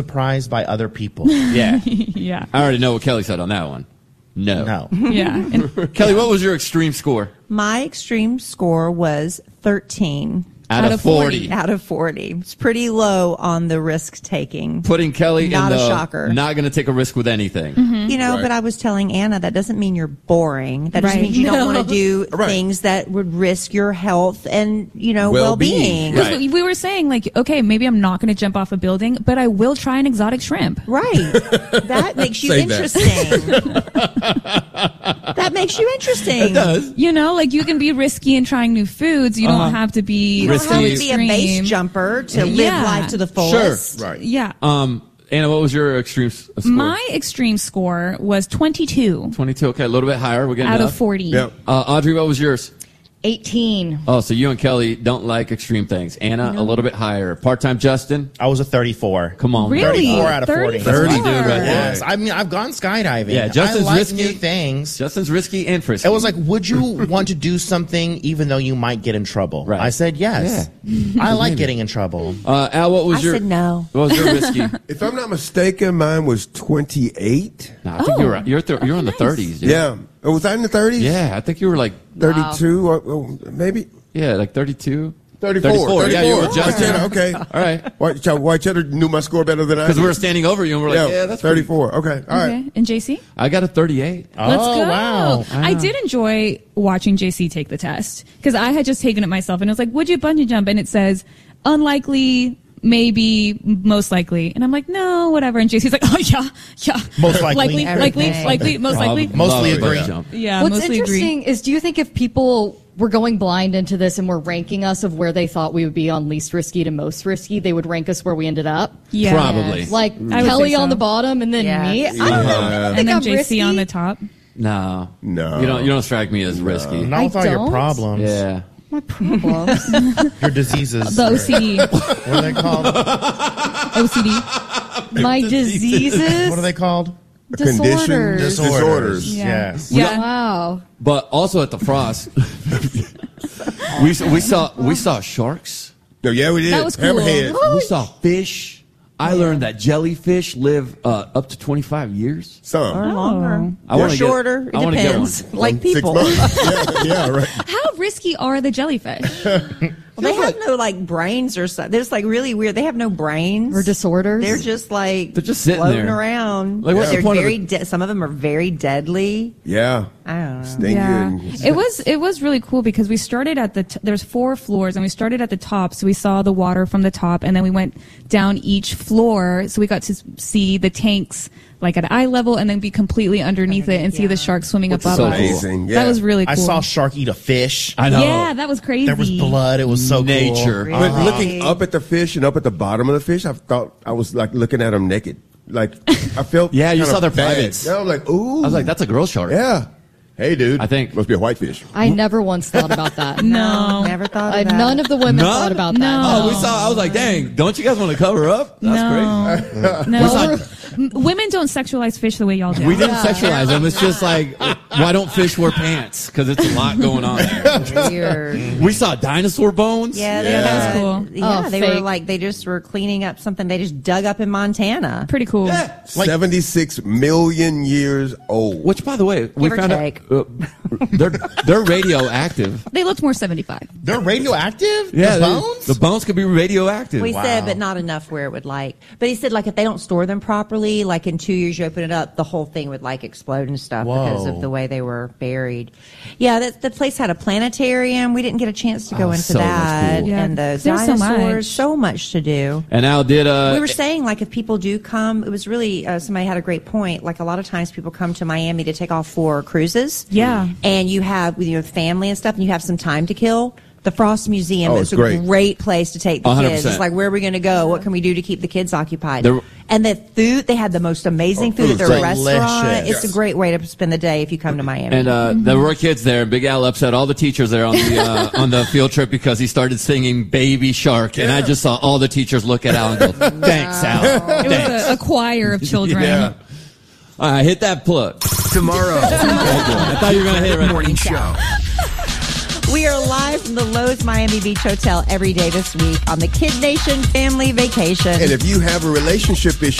surprised by other people. Yeah. Yeah. I already know what Kelly said on that one. No. Yeah. And Kelly, what was your extreme score? My extreme score was 13. Out of 40. Out of 40. It's pretty low on the risk taking. Putting Kelly Not in a the shocker. not going to take a risk with anything. You know, Right. but I was telling Anna that doesn't mean you're boring. That just Right. means you don't want to do Right. things that would risk your health and, Well-being. well-being. Right. we were saying, like, okay, maybe I'm not going to jump off a building, but I will try an exotic shrimp. Right. That makes you Save that. interesting. That makes you interesting. It does. You know, like, you can be risky in trying new foods. You don't have to be You don't Risky. have so to be a extreme. base jumper to live Yeah. life to the fullest. Right. Yeah. Anna, what was your extreme score? My extreme score was 22 22. Okay, a little bit higher. We're getting out up. of 40. Yeah. Audrey, what was yours? 18. Oh, so you and Kelly don't like extreme things. Anna, a little bit higher. Part-time Justin? I was a 34. Come on. Really? 34 out of 40. 30, dude, right there. Yes. I mean, I've gone skydiving. Yeah, Justin's I like risky. new things. Justin's risky and frisky. It was like, would you want to do something even though you might get in trouble? Right. I said yes. I like getting in trouble. Al, what was I your... said no. What was your risky? If I'm not mistaken, mine was 28. No, I think you're right. You're on the 30s. Dude. Yeah. Was I in the 30s? Yeah, I think you were like... 32, or maybe Yeah, like 32. 34. Yeah, you were White Justin. Cheddar, okay. All right. White Cheddar knew my score better than I Because did. we were standing over you and we're like, yeah, that's 34. Okay, all right. Okay. And JC? I got a 38. Let's Oh, go. wow. I did enjoy watching JC take the test because I had just taken it myself and it was like, would you bungee jump? And it says, unlikely, maybe, most likely. And I'm like, no, whatever. And JC's like, oh, yeah. Most likely. likely, most likely. Mostly Love a agree. bungee jump. Yeah, What's mostly interesting agree. is, do you think if people were going blind into this and were ranking us of where they thought we would be on least risky to most risky, they would rank us where we ended up? Yeah. Probably. Like I would Kelly say so. on the bottom and then Yeah. me? I don't know. I don't And think then I'm JC risky. on the top. No. No. You don't strike me as risky. Not with all your don't. problems. Yeah. My problems. Your diseases. The OCD. What are they called? OCD. My diseases. What are they called? Disorders. Disorders. Yeah. Yes. Yeah. Wow. But also at the Frost, we saw sharks. No, yeah, we did. That was cool. Hammerhead. We saw fish. I learned that jellyfish live up to 25 years. Some. Or longer. I Or wanna get- shorter. I It wanna get depends. one. Like 6 people. months. yeah, right. How risky are the jellyfish? Well, they have no like brains or something. They're just like really weird. They have no brains Or disorders. They're just like They're just sitting floating there. around. Like, what's the They're point of very it? some of them are very deadly. Yeah. I don't know. Sting you and- It was really cool because we started at there's 4 floors and we started at the top, so we saw the water from the top, and then we went down each floor, so we got to see the tanks like at eye level and then be completely underneath it and see the sharks swimming Which is above so us. amazing, yeah. That was really cool. I saw a shark eat a fish. I know. Yeah, that was crazy. There was blood. It was so Nature. cool. But looking up at the fish and up at the bottom of the fish, I thought I was like looking at them naked. Like I felt. Yeah, you kinda saw their bad. privates. Yeah, I was like, ooh. I was like, that's a girl shark. yeah. Hey, dude. I think- must be a whitefish. I never once thought about that. No. Never thought of that. None of the women None? thought about that. No. Oh, we saw. I was like, dang, don't you guys want to cover up? That's crazy. No. Women don't sexualize fish the way y'all do. We didn't sexualize them. It's just like, why don't fish wear pants? Because it's a lot going on there. Weird. We saw dinosaur bones. Yeah, they that was cool. Yeah, Oh, they were fake. like they just were cleaning up something they just dug up in Montana. Pretty cool. Like- 76 million years old. Which, by the way, we Give or found take. out they're radioactive. They looked more 75. They're radioactive? Yeah, The bones? The bones could be radioactive. We Wow. said, but not enough where it would like. But he said, like, if they don't store them properly, like in 2 years you open it up, the whole thing would like explode and stuff because Whoa. of the way they were buried. Yeah, the place had a planetarium. We didn't get a chance to go Oh, into so much that. cool. Yeah. And the There's so dinosaurs, much. so much to do. And Al did. We were saying, like, if people do come, it was really, somebody had a great point. Like, a lot of times people come to Miami to take off for cruises. Yeah. And you have, with your family and stuff, and you have some time to kill. The Frost Museum Oh, is it's a great. great place to take the 100%. kids. It's like, where are we going to go? What can we do to keep the kids occupied? There- And the food, they had the most amazing food at their delicious. restaurant. It's Yes. a great way to spend the day if you come to Miami. And there were kids there, and Big Al upset all the teachers there on the on the field trip because he started singing "Baby Shark," and I just saw all the teachers look at Al and go, "Thanks, Al." It was a choir of children. Yeah. All right, hit that plug. Tomorrow, I thought you were gonna hit it right. morning show. We are live from the Lowe's Miami Beach Hotel every day this week on the Kid Nation Family Vacation. And if you have a relationship issue,